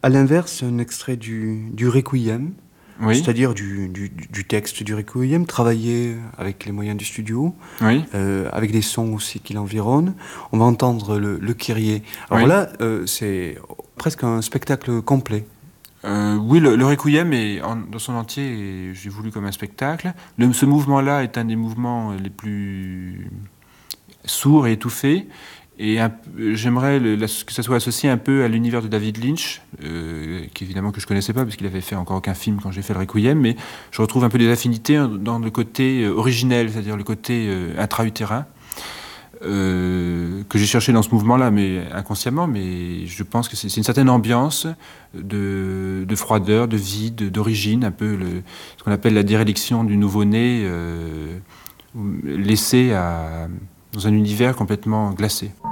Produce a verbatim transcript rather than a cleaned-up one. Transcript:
À l'inverse, un extrait du, du Requiem, Oui, c'est-à-dire du, du, du texte du Requiem, travaillé avec les moyens du studio, oui, euh, avec des sons aussi qui l'environnent. On va entendre le, le Kyrie. Alors oui. là, euh, c'est presque un spectacle complet. Euh, oui, le, le Requiem est en- dans son entier, et j'ai voulu comme un spectacle. Le- ce mouvement-là est un des mouvements les plus sourds et étouffés. Et un p- j'aimerais le- la- que ça soit associé un peu à l'univers de David Lynch, euh, qui évidemment que je connaissais pas parce qu'il avait fait encore aucun film quand j'ai fait le Requiem, mais je retrouve un peu des affinités dans le côté euh, originel, c'est-à-dire le côté euh, intra-utérin. Euh, que j'ai cherché dans ce mouvement-là, mais inconsciemment, mais je pense que c'est c'est une certaine ambiance de, de froideur, de vide, d'origine, un peu le, ce qu'on appelle la déréliction du nouveau-né, euh, laissé à, dans un univers complètement glacé.